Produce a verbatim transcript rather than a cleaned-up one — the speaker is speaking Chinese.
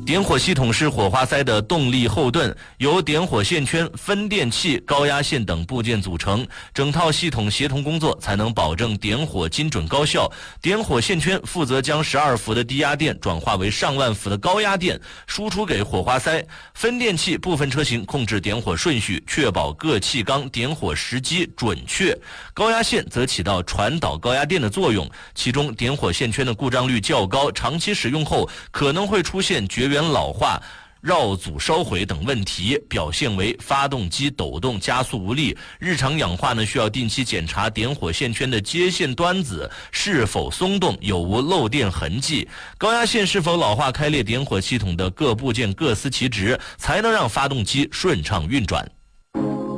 点火系统是火花塞的动力后盾，由点火线圈、分电器、高压线等部件组成，整套系统协同工作才能保证点火精准高效。点火线圈负责将十二伏的低压电转化为上万伏的高压电，输出给火花塞。分电器部分车型控制点火顺序，确保各气缸点火时机准确。高压线则起到传导高压电的作用，其中点火线圈的故障率较高，长期使用后可能会出现绝缘老化、绕组烧毁等问题，表现为发动机抖动、加速无力。日常氧化呢，需要定期检查点火线圈的接线端子是否松动，有无漏电痕迹。高压线是否老化开裂，点火系统的各部件各司其职，才能让发动机顺畅运转。